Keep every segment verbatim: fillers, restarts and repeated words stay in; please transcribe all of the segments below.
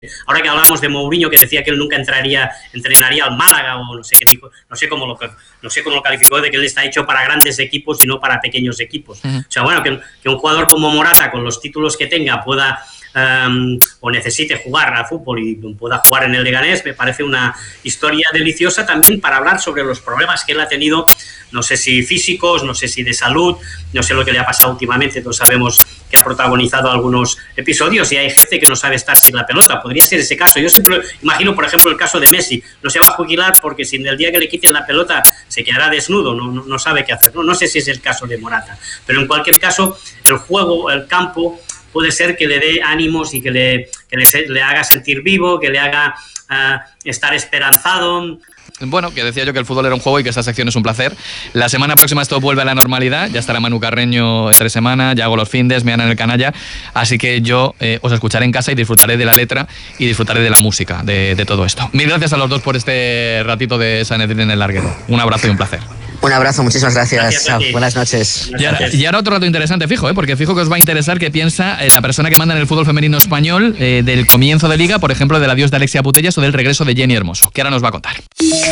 Ahora que hablamos de Mourinho, que decía que él nunca entraría, entrenaría al Málaga, o no sé qué dijo, no sé cómo lo, no sé cómo lo calificó, de que él está hecho para grandes equipos y no para pequeños equipos. Uh-huh. O sea, bueno, que, que un jugador como Morata, con los títulos que tenga, pueda um, o necesite jugar al fútbol y pueda jugar en el Leganés, me parece una historia deliciosa también para hablar sobre los problemas que él ha tenido, no sé si físicos, no sé si de salud, no sé lo que le ha pasado últimamente, todos sabemos que ha protagonizado algunos episodios y hay gente que no sabe estar sin la pelota, podría ser ese caso. Yo siempre imagino, por ejemplo, el caso de Messi, no se va a jubilar porque si el día que le quiten la pelota se quedará desnudo, no, no, no sabe qué hacer, no, no sé si es el caso de Morata, pero en cualquier caso, el juego, el campo, puede ser que le dé ánimos y que le, que le, le haga sentir vivo, que le haga uh, estar esperanzado. Bueno, que decía yo que el fútbol era un juego y que esta sección es un placer. La semana próxima esto vuelve a la normalidad, ya estará Manu Carreño entre semana, ya hago los findes, me dan en el canalla, así que yo eh, os escucharé en casa y disfrutaré de la letra y disfrutaré de la música, de, de todo esto. Mil gracias a los dos por este ratito de Sanedrín en el larguero. Un abrazo y un placer. Un abrazo, muchísimas gracias. gracias Buenas noches. Y ahora, y ahora otro rato interesante, fijo, ¿eh? Porque fijo que os va a interesar qué piensa eh, la persona que manda en el fútbol femenino español eh, del comienzo de Liga, por ejemplo, del adiós de Alexia Putellas o del regreso de Jenny Hermoso, que ahora nos va a contar.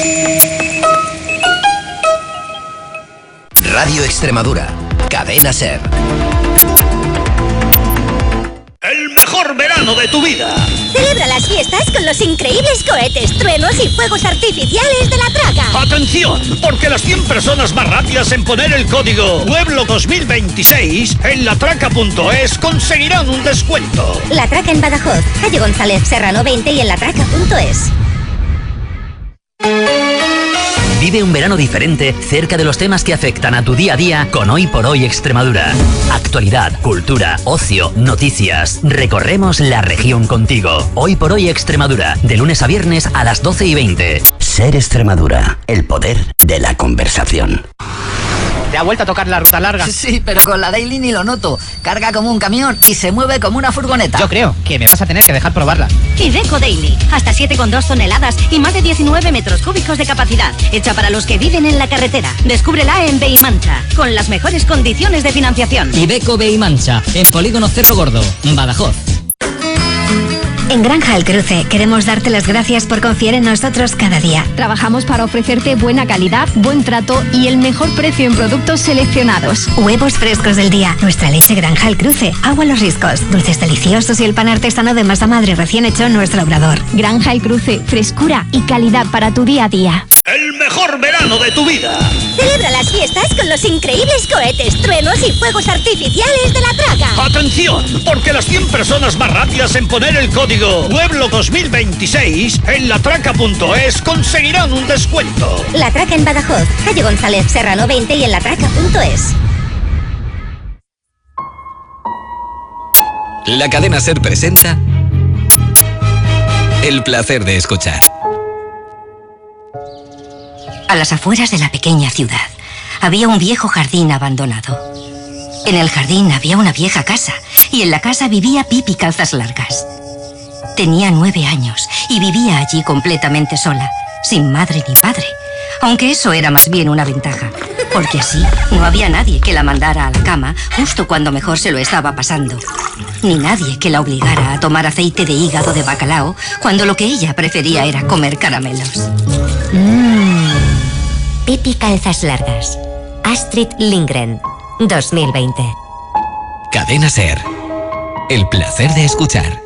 Radio Extremadura, Cadena SER. El mejor verano de tu vida. Celebra las fiestas con los increíbles cohetes, truenos y fuegos artificiales de La Traca. ¡Atención! Porque las cien personas más rápidas en poner el código Pueblo dos mil veintiséis en latraca punto es conseguirán un descuento. La Traca en Badajoz, calle González Serrano veinte y en latraca punto es. Vive un verano diferente cerca de los temas que afectan a tu día a día con Hoy por Hoy Extremadura. Actualidad, cultura, ocio, noticias. Recorremos la región contigo. Hoy por Hoy Extremadura, de lunes a viernes a las doce y veinte. SER Extremadura, el poder de la conversación. ¿Te ha vuelto a tocar la ruta larga? Sí, pero con la Daily ni lo noto. Carga como un camión y se mueve como una furgoneta. Yo creo que me vas a tener que dejar probarla. Iveco Daily, hasta siete coma dos toneladas y más de diecinueve metros cúbicos de capacidad. Hecha para los que viven en la carretera. Descúbrela en Beimancha, con las mejores condiciones de financiación. Iveco Beimancha, en Polígono Cerro Gordo, Badajoz. En Granja El Cruce queremos darte las gracias por confiar en nosotros cada día. Trabajamos para ofrecerte buena calidad, buen trato y el mejor precio en productos seleccionados. Huevos frescos del día, nuestra leche Granja El Cruce, agua Los Riscos, dulces deliciosos y el pan artesano de masa madre recién hecho en nuestro obrador. Granja El Cruce, frescura y calidad para tu día a día. El mejor verano de tu vida. Celebra las fiestas con los increíbles cohetes, truenos y fuegos artificiales de La Traca. ¡Atención! Porque las cien personas más rápidas en poner el código Pueblo dos mil veintiséis en latraca punto es conseguirán un descuento. La Traca en Badajoz, calle González Serrano veinte y en latraca punto es. La cadena SER presenta El placer de escuchar. A las afueras de la pequeña ciudad había un viejo jardín abandonado. En el jardín había una vieja casa y en la casa vivía Pipi Calzas Largas. Tenía nueve años y vivía allí completamente sola, sin madre ni padre, aunque eso era más bien una ventaja, porque así no había nadie que la mandara a la cama justo cuando mejor se lo estaba pasando, ni nadie que la obligara a tomar aceite de hígado de bacalao cuando lo que ella prefería era comer caramelos. Mmm. Pipi Calzas Largas. Astrid Lindgren, dos mil veinte. Cadena SER. El placer de escuchar.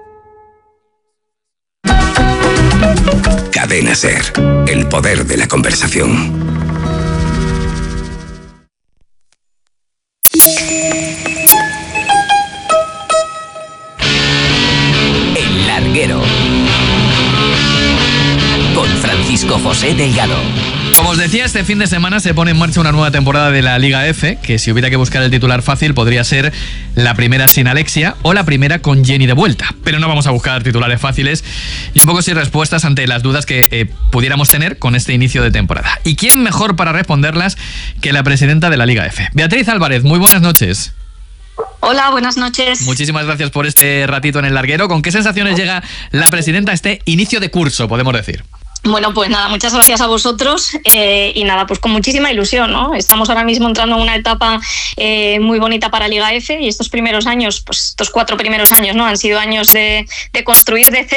Cadena SER. El poder de la conversación. El larguero. Con Francisco José Delgado. Como os decía, este fin de semana se pone en marcha una nueva temporada de la Liga F, que si hubiera que buscar el titular fácil podría ser la primera sin Alexia o la primera con Jenny de vuelta. Pero no vamos a buscar titulares fáciles y un poco sin respuestas ante las dudas que eh, pudiéramos tener con este inicio de temporada. ¿Y quién mejor para responderlas que la presidenta de la Liga F? Beatriz Álvarez, muy buenas noches. Hola, buenas noches. Muchísimas gracias por este ratito en el larguero. ¿Con qué sensaciones llega la presidenta a este inicio de curso, podemos decir? Bueno, pues nada, muchas gracias a vosotros eh, y nada, pues con muchísima ilusión, ¿no? Estamos ahora mismo entrando en una etapa eh, muy bonita para Liga F y estos primeros años, pues estos cuatro primeros años, ¿no? Han sido años de, de construir de cero.